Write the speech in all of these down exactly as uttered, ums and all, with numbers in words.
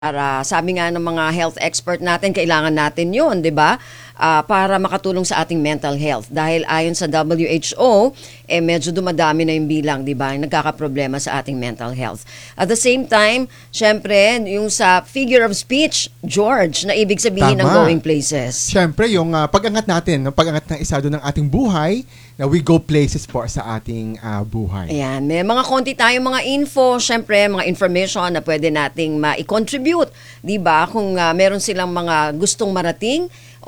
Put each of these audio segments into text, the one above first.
Para sabi nga ng mga health expert natin, kailangan natin yun, di ba? Uh, para makatulong sa ating mental health. Dahil ayon sa W H O, eh medyo dumadami na yung bilang, di ba? Yung nagkakaproblema sa ating mental health. At the same time, syempre, yung sa figure of speech, George, na ibig sabihin ng Tama. going places. Syempre, yung uh, pag-angat natin, yung pag-angat ng isado ng ating buhay, na we go places po sa ating uh, buhay. Ayan, may mga konti tayong mga info, syempre, mga information na pwede nating ma-contribute, di ba? Kung uh, meron silang mga gustong marating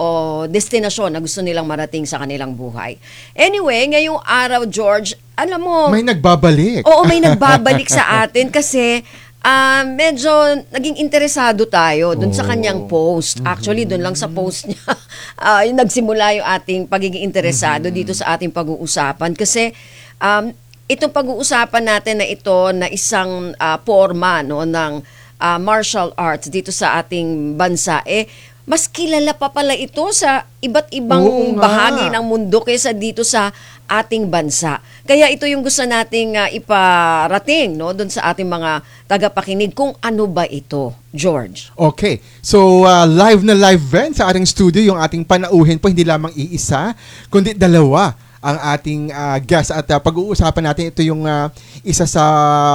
o destinasyon na gusto nilang marating sa kanilang buhay. Anyway, ngayong araw, George, alam mo... May nagbabalik. Oo, may nagbabalik sa atin kasi uh, medyo naging interesado tayo dun oh. sa kanyang post. Actually, dun lang sa post niya, uh, yung nagsimula yung ating pagiging interesado mm-hmm. dito sa ating pag-uusapan. Kasi um, itong pag-uusapan natin na ito na isang uh, forma no, ng uh, martial arts dito sa ating bansa, eh, mas kilala pa pala ito sa iba't ibang bahagi ng mundo kaysa dito sa ating bansa. Kaya ito yung gusto nating uh, iparating no doon sa ating mga tagapakinig kung ano ba ito, George. Okay. So uh, live na live ven sa ating studio yung ating panauhin po, hindi lamang iisa kundi dalawa ang ating uh, guest at uh, pag-uusapan natin ito yung uh, isa sa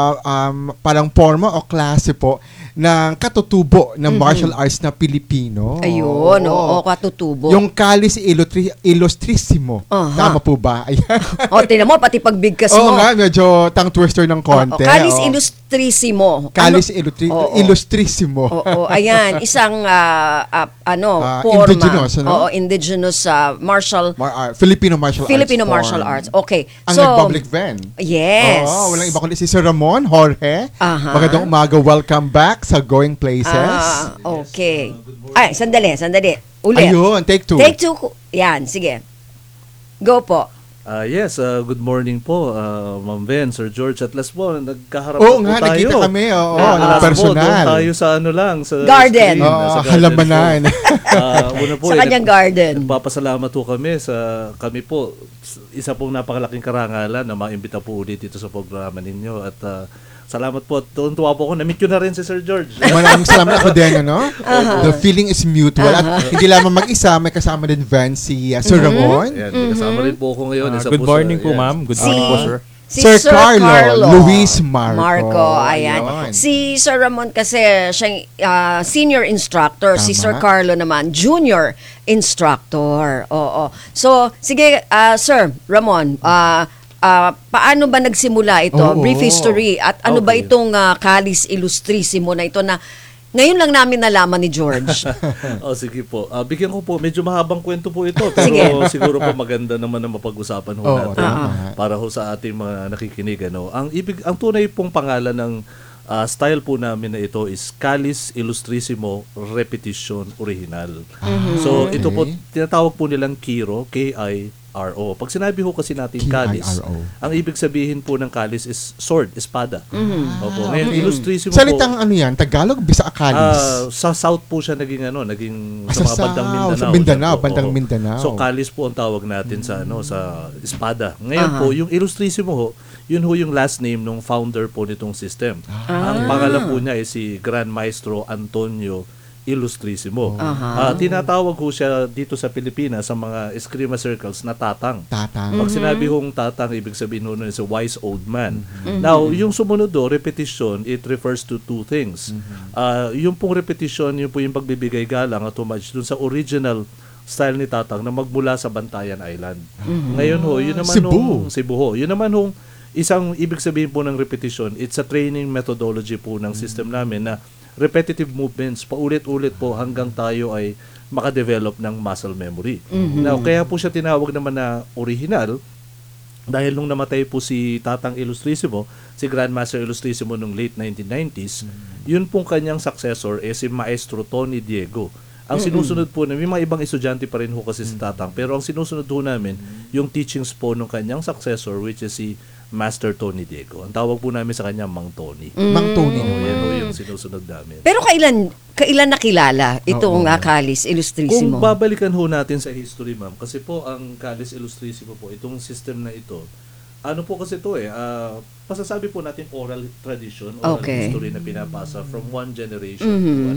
um, parang forma o klase po ng katutubo ng mm-hmm. martial arts na Pilipino. Ayun, oo, oh, katutubo. Yung Calis Illustri- Illustrissimo. Uh-huh. Tama po ba? Ayan. O, tinan mo, pati pagbigkas mo. Oo nga, medyo tongue twister ng konti. Oh, oh, Calis Illustrissimo. Calis ano? Illustri- oh, oh. Illustrissimo. Oo, oh, oh, ayan, isang uh, uh, ano, uh, forma. Indigenous, ano? Oo, indigenous uh, martial Mar- uh, Filipino martial Filipino arts. martial form. arts. Okay. Ang so, nag-public ven. Yes. Oo, walang iba kundi si Sir Ramon Jorge. Uh-huh. Magandang umaga, welcome back sa Going Places. Ah, okay. Ay, sandali, sandali. Ulit. Ayun, take two. Take two. Yan, sige. Go po. Uh, yes, uh, good morning po, uh, Ma'am Ven, Sir George. At last po, nagkaharap Oo po nga, tayo. nakita kami, oo, uh, personal. Po, doon tayo sa ano lang, sa garden. Screen, Oo, sa halamanan. uh, una po, sa eh, kanyang garden. Nagpapasalamat po kami sa, kami po, isa pong napakalaking karangalan na maimbita po ulit dito sa programa ninyo. At uh, salamat po. Tuwa po ako. Na-meet ko na rin si Sir George. Maraming salamat ako din, ano? Uh-huh. The feeling is mutual. Uh-huh. At hindi lamang mag-isa, may kasama din Van, si uh, Sir mm-hmm. Ramon. Yan, may kasama rin po ako ngayon. Uh, good po morning sa, po, yan. ma'am. Good si, morning po, sir. Si Sir, Sir Carlo, Carlo Luis Marco. Marco, ayan. Ayun. Si Sir Ramon kasi siyang uh, senior instructor. Tama. Si Sir Carlo naman, junior instructor. Oo. So, sige, uh, Sir Ramon, uh, Uh, paano ba nagsimula ito? Oo. Brief history. At ano Okay. ba itong uh, Calis Illustrissimo na ito na ngayon lang namin nalaman ni George? oh, sige po. Uh, bigyan ko po, medyo mahabang kwento po ito. Pero Sige. siguro po maganda naman na mapag-usapan ho Oo, natin tama. para ho sa ating mga nakikinig. Ano. Ang, ibig, ang tunay pong pangalan ng uh, style po namin na ito is Calis Illustrissimo Repetition Original. Mm-hmm. So Okay. ito po, tinatawag po nilang Kiro, K I R O. Pag sinabi ho kasi natin Calis, ang ibig sabihin po ng Calis is sword, espada. Mm-hmm. Opo. Ngayon, Okay. Illustrissimo Salitang po, ano yan? Tagalog, Bisa Calis. Ah, sa south po siya naging ano, naging Ah, sa sa mga bandang south, Mindanao. sa Mindanao, Yan po, bandang oo. Mindanao. So Calis po ang tawag natin sa ano, sa espada. Ngayon Aha. po, yung Illustrissimo ho, yun ho yung last name ng founder po nitong system. Ah. Ang pangalan po niya ay si Grand Maestro Antonio Illustrissimo. Aha. Ah, tinatawag ho siya dito sa Pilipinas sa mga eskrima circles na tatang. Tatang. Pag sinabi hong tatang, ibig sabihin ho nun is a wise old man. Now, yung sumunod do, repetition, it refers to two things. Ah, yung pong repetition, yung po yung pagbibigay galang at homage dun sa original style ni tatang na magmula sa Bantayan Island. Ngayon ho, yun naman Cebu. hong Cebu ho. Yun naman hong isang ibig sabihin po ng repetition, it's a training methodology po ng system namin na repetitive movements, paulit-ulit po hanggang tayo ay makadevelop ng muscle memory. Mm-hmm. Now, kaya po siya tinawag naman na original dahil nung namatay po si Tatang Illustrissimo, si Grandmaster Illustrissimo nung late nineteen nineties, mm-hmm. yun pong kanyang successor eh si Maestro Tony Diego. Ang sinusunod po namin, may mga ibang estudyante pa rin ho kasi si Tatang, pero ang sinusunod po namin, yung teachings po ng kanyang successor which is si Master Tony Diego. Ang tawag po namin sa kanya, Mang Tony. Mang Tony. Oh, yan ho yung sinusunod namin. Pero kailan kailan nakilala itong Oo. uh, Calis Kung Illustrissimo? babalikan ho natin sa history, ma'am, kasi po ang Calis Illustrissimo po, itong system na ito, ano po kasi to eh, ah, pasasabi po natin oral tradition, oral Okay. history na pinapasa from one generation Mhm. to